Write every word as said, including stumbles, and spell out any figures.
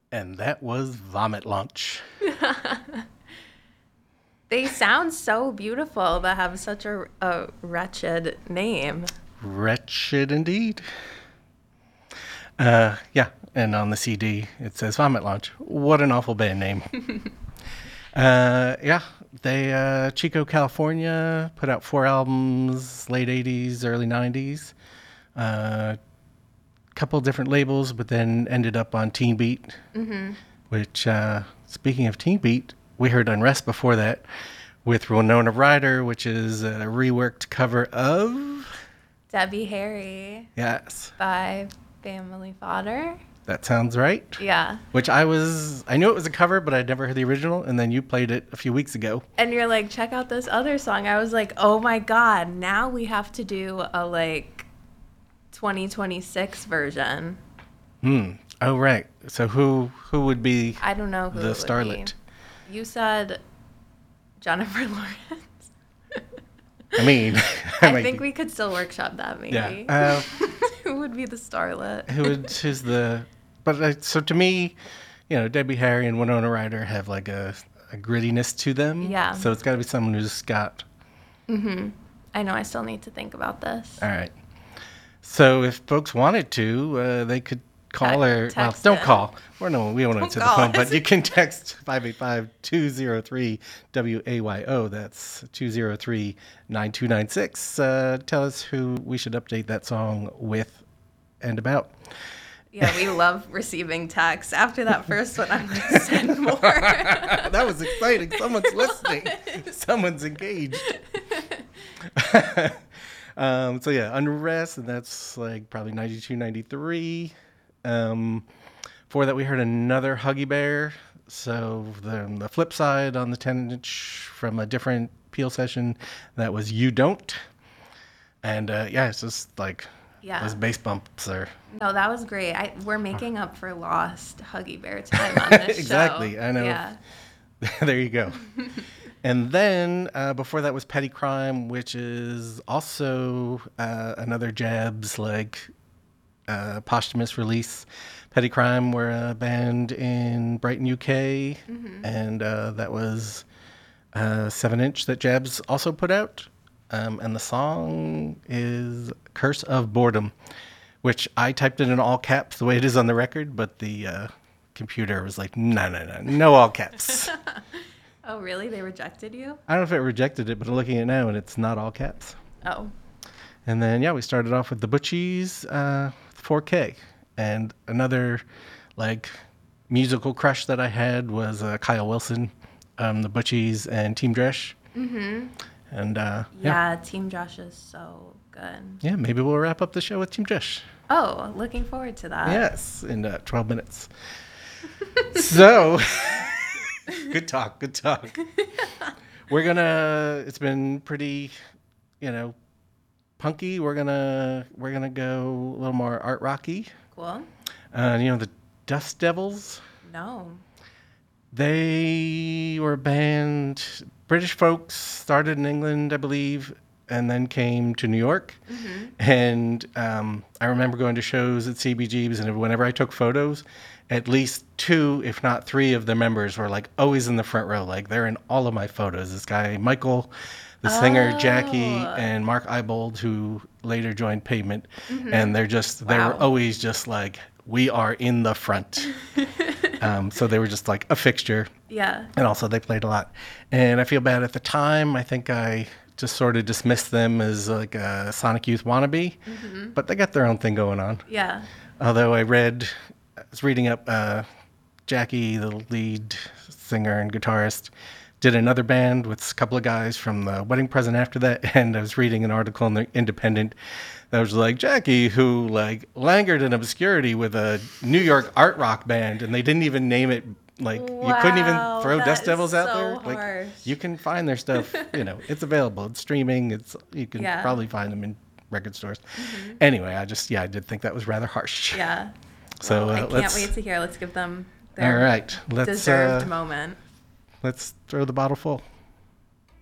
And that was Vomit Launch. They sound so beautiful but have such a, a wretched name. Wretched indeed. Uh, yeah, and on the C D it says Vomit Launch. What an awful band name. uh, yeah, they uh, Chico, California, put out four albums, late eighties, early nineties. Uh, couple different labels, but then ended up on Teen Beat, mm-hmm. which, uh, speaking of Teen Beat, we heard Unrest before that with Winona Ryder, which is a reworked cover of Debbie Harry. Yes. By Family Fodder. That sounds right. Yeah. Which I was, I knew it was a cover, but I'd never heard the original, and then you played it a few weeks ago. And you're like, check out this other song. I was like, oh my God, now we have to do a like twenty twenty-six version. Hmm. Oh, right. So who who would be I don't know who the it starlet? Be. You said Jennifer Lawrence. I mean, I, I think be. we could still workshop that maybe. Yeah. Uh, who would be the starlet? Who would, who's the... But uh, so to me, you know, Debbie Harry and Winona Ryder have like a, a grittiness to them. Yeah. So it's got to be someone who's got... Mm-hmm. I know. I still need to think about this. All right. So if folks wanted to, uh, they could call Te- or... Well, don't in. call. We're no, we don't answer the phone, but you can text five eight five, two oh three, W A Y O. That's two oh three, nine two nine six. Uh, tell us who we should update that song with and about. Yeah, we love receiving texts. After that first one, I'm going to send more. That was exciting. Someone's listening. Someone's engaged. um, so, yeah, Unrest, and that's like probably ninety-two, ninety-three. Um, before that, we heard another Huggy Bear. So the, the flip side on the ten-inch from a different Peel session, that was You Don't. And, uh, yeah, it's just like... Yeah. Those bass bumps are... No, that was great. I, we're making up for lost Huggy Bear time on this exactly. show. I know. Yeah. There you go. And then uh, before that was Petty Crime, which is also uh, another Jabs like uh, posthumous release. Petty Crime were a band in Brighton, U K, mm-hmm. and uh, that was a seven inch that Jabs also put out. Um, and the song is Curse of Boredom, which I typed it in all caps the way it is on the record, but the uh, computer was like, no, no, no, no all caps. Oh, really? They rejected you? I don't know if it rejected it, but I'm looking at it now, and it's not all caps. Oh. And then, yeah, we started off with the Butchies, uh, four K. And another, like, musical crush that I had was uh, Kyle Wilson, um, the Butchies, and Team Dresch. Mm-hmm. And, uh, yeah. Yeah, Team Josh is so good. Yeah, maybe we'll wrap up the show with Team Dresch. Oh, looking forward to that. Yes, in uh, twelve minutes. So, good talk, good talk. We're gonna, it's been pretty, you know, punky. We're gonna, we're gonna go a little more art rocky. Cool. Uh, you know, the Dust Devils? No. They were a band, British folks, started in England, I believe, and then came to New York. Mm-hmm. And um, I remember going to shows at C B G B's, and whenever I took photos, at least two, if not three, of the members were like always in the front row. Like they're in all of my photos. This guy, Michael, the oh. singer, Jackie, and Mark Ibold, who later joined Pavement. Mm-hmm. And they're just, they wow. were always just like, we are in the front. Um, so they were just like a fixture. Yeah. And also they played a lot. And I feel bad at the time. I think I just sort of dismissed them as like a Sonic Youth wannabe. Mm-hmm. But they got their own thing going on. Yeah. Although I read, I was reading up uh, Jackie, the lead singer and guitarist, did another band with a couple of guys from the Wedding Present after that. And I was reading an article in the Independent that was like Jackie, who like languored in obscurity with a New York art rock band, and they didn't even name it. Like wow, you couldn't even throw Dust Devils so out there. Harsh. Like you can find their stuff. You know, it's available. It's streaming. It's you can yeah. probably find them in record stores. Mm-hmm. Anyway, I just yeah, I did think that was rather harsh. Yeah. So well, uh, I can't let's, wait to hear. Let's give them their all right. Let's deserved uh, moment. Let's throw the bottle full.